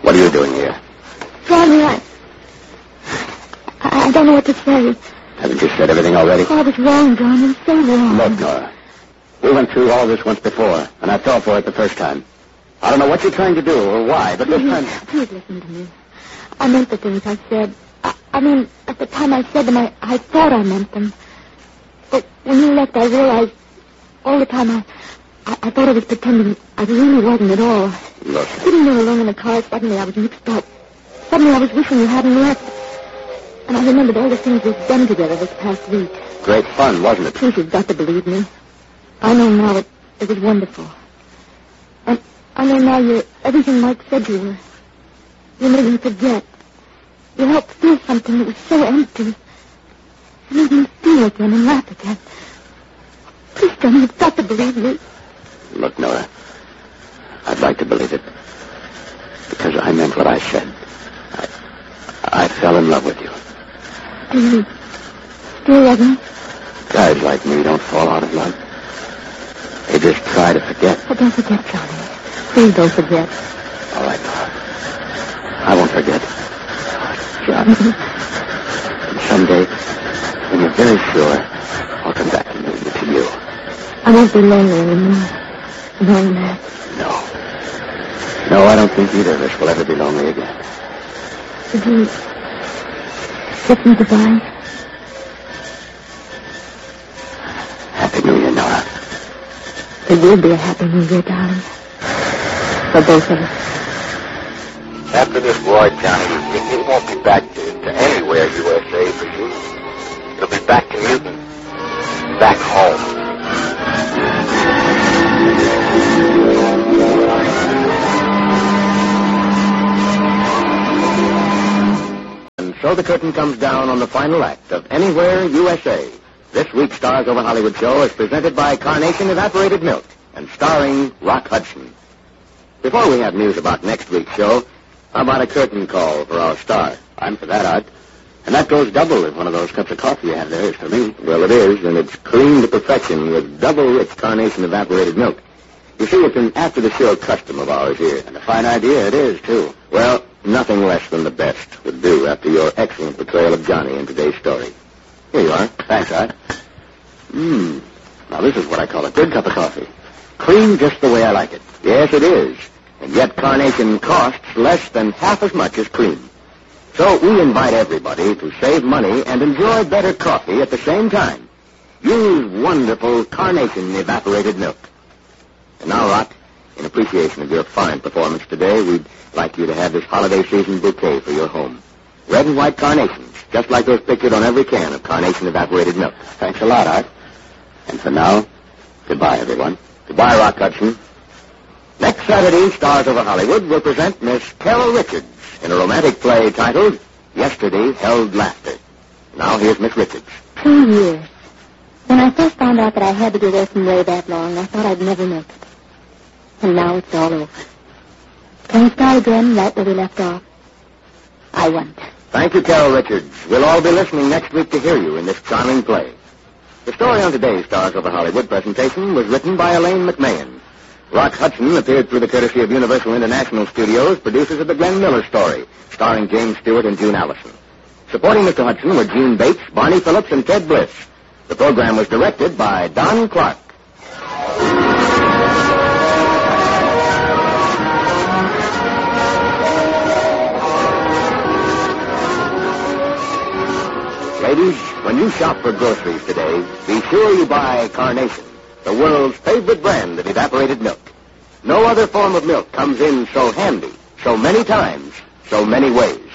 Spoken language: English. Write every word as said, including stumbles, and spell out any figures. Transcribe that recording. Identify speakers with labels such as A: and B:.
A: What are you doing here?
B: Johnny, I... I don't know what to say.
A: Haven't you said everything already?
B: Oh, I was wrong, John. I'm so wrong.
A: Look, Nora. We went through all this once before, and I fell for it the first time. I don't know what you're trying to do or why, but this time...
B: Please listen to me. I meant the things I said. I, I mean, at the time I said them, I, I thought I meant them. But when you left, I realized all the time I, I, I thought I was pretending. I really wasn't at all.
A: Look.
B: Sitting there alone in the car, suddenly I was mixed up. Suddenly I was wishing you hadn't left. And I remembered all the things we've done together this past week.
A: Great fun, wasn't it?
B: Please, you've got to believe me. I know now it, it was wonderful. And I know now you're everything Mike said you were. You made me forget. You helped feel something that was so empty. You made me feel again and laugh again. Please, Johnny, you've got to believe me.
A: Look, Nora, I'd like to believe it. Because I meant what I said. I, I fell in love with you.
B: Do you still love me?
A: Guys like me don't fall out of love. They just try to forget.
B: Oh, don't forget, Johnny. Please don't forget.
A: All right, Nora. I won't forget. Johnny. And someday, when you're very sure, I'll come back and move to you.
B: I won't be lonely anymore. Knowing that.
A: No. No, I don't think either of us will ever be lonely again.
B: Did you kiss me goodbye?
A: Happy New Year, Nora.
B: It will be a happy New Year, darling. For both of us.
A: After this war, Johnny, it, it won't be back to, to anywhere U S A for you. It'll be back to Newton. Back home. And so the curtain comes down on the final act of Anywhere U S A. This week's Stars Over Hollywood show is presented by Carnation Evaporated Milk and starring Rock Hudson. Before we have news about next week's show, how about a curtain call for our star? I'm for that, Art. And that goes double if one of those cups of coffee you have there is for me. Well, it is, and it's creamed to perfection with double-rich Carnation Evaporated Milk. You see, it's an after-the-show custom of ours here. And a fine idea it is, too. Well, nothing less than the best would do after your excellent portrayal of Johnny in today's story. Here you are. Thanks, Art. Mmm. Now, this is what I call a good cup of coffee. Cream just the way I like it. Yes, it is. And yet Carnation costs less than half as much as cream. So we invite everybody to save money and enjoy better coffee at the same time. Use wonderful Carnation Evaporated Milk. And now, Rock, in appreciation of your fine performance today, we'd like you to have this holiday season bouquet for your home. Red and white carnations, just like those pictured on every can of Carnation Evaporated Milk. Thanks a lot, Art. And for now, goodbye, everyone. Goodbye, Rock Hudson. Next Saturday, Stars Over Hollywood will present Miss Carol Richards in a romantic play titled Yesterday Held Laughter. Now here's Miss Richards.
B: Two years. When I first found out that I had to be away from Ray that long, I thought I'd never make it. And now it's all over. Can we start again right where we left off? I won't.
A: Thank you, Carol Richards. We'll all be listening next week to hear you in this charming play. The story on today's Stars Over Hollywood presentation was written by Elaine McMahon. Rock Hudson appeared through the courtesy of Universal International Studios, producers of The Glenn Miller Story, starring James Stewart and June Allison. Supporting Mister Hudson were Gene Bates, Barney Phillips, and Ted Bliss. The program was directed by Don Clark. Ladies, when you shop for groceries today, be sure you buy Carnation, the world's favorite brand of evaporated milk. No other form of milk comes in so handy, so many times, so many ways.